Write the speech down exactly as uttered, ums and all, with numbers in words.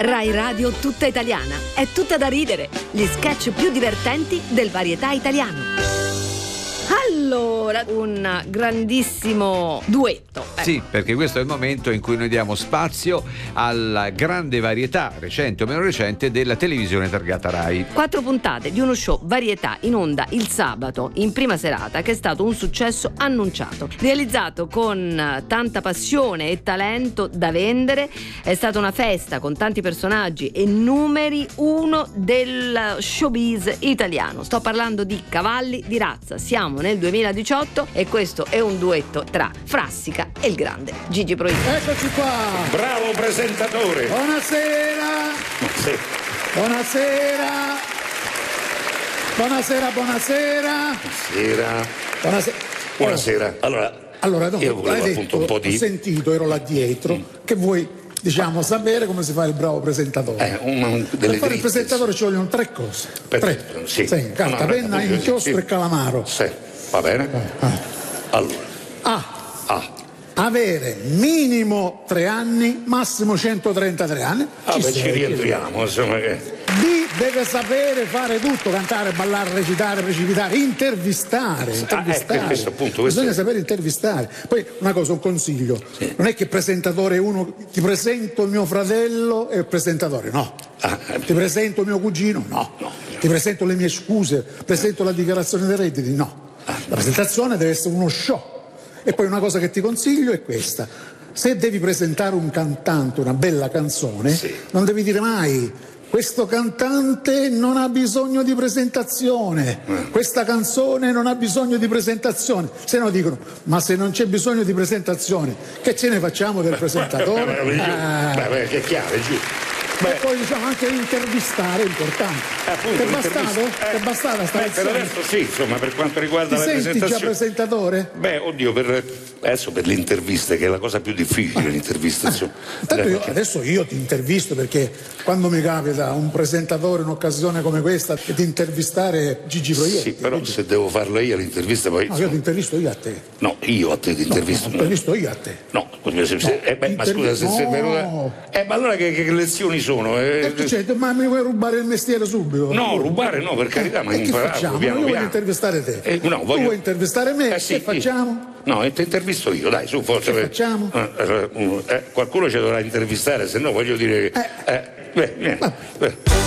Rai Radio tutta italiana. È tutta da ridere. Gli sketch più divertenti del varietà italiano. Allora, un grandissimo duetto. Ecco. Sì, perché questo è il momento in cui noi diamo spazio alla grande varietà, recente o meno recente, della televisione targata Rai. Quattro puntate di uno show varietà in onda il sabato, in prima serata, che è stato un successo annunciato. Realizzato con tanta passione e talento da vendere, è stata una festa con tanti personaggi e numeri uno del showbiz italiano. Sto parlando di Cavalli di razza. Siamo nel duemiladiciotto e questo è un duetto tra Frassica e il grande Gigi Proietti. Eccoci qua. Bravo presentatore. Buonasera. Sì. Buonasera. Buonasera, buonasera. Buonasera. Buonasera. Buonasera. Allora, allora no, io volevo hai appunto detto, un po' di... ho sentito, ero là dietro, mm. che vuoi, diciamo, sapere come si fa il bravo presentatore. Eh, una, un, per delle fare il dritte, presentatore ci vogliono tre cose. Perfetto, tre. sì. Sì, carta, no, penna, no, inchiostro sì. e calamaro. Sì, va bene. Eh, eh. Allora. A. A. Avere minimo tre anni, massimo centotrentatré anni. Ah, ci, beh, sei, ci rientriamo, insomma che... B. Deve sapere fare tutto, cantare, ballare, recitare, precipitare, intervistare, intervistare. Ah, eh, questo, appunto, questo bisogna è... sapere intervistare. Poi una cosa, un consiglio, sì. Non è che presentatore uno ti presento mio fratello e il presentatore, no. Ah, eh. Ti presento mio cugino, no. no. Ti presento le mie scuse, presento la dichiarazione dei redditi, no. Ah, la presentazione deve essere uno show. E poi una cosa che ti consiglio è questa: se devi presentare un cantante, una bella canzone, sì. non devi dire mai questo cantante non ha bisogno di presentazione, eh. questa canzone non ha bisogno di presentazione, se no dicono ma se non c'è bisogno di presentazione che ce ne facciamo del presentatore? Ah. Beh, beh, che è chiaro, è giusto. E poi diciamo anche intervistare è importante. Appunto, è bastato? Eh, è bastata sta beh, per adesso sì, insomma, per quanto riguarda ti la senti presentazione. già presentatore? Beh, oddio, per adesso per le interviste, che è la cosa più difficile, l'intervista, insomma. Intanto io, adesso io ti intervisto perché quando mi capita un presentatore, un'occasione come questa, di intervistare Gigi Proietti. Sì, però quindi... se devo farla io l'intervista poi. No, io ti intervisto io a te. No, io a te ti intervisto. No, no, intervisto io a te. No, se, se, no eh, beh, ma scusa, se no. sei venuta. Eh, ma allora che, che lezioni sono? Eh, eh, cioè, ma mi vuoi rubare il mestiere subito? No, rubare no, per carità, eh, ma imparare. Facciamo? piano, io piano. voglio intervistare te. Eh, no, voglio... Tu vuoi intervistare me? Eh, sì, che facciamo? No, ti intervisto io, dai, su, forza. Che facciamo? Eh, eh, qualcuno ci dovrà intervistare, se no voglio dire che. Eh. Eh, beh, vieni.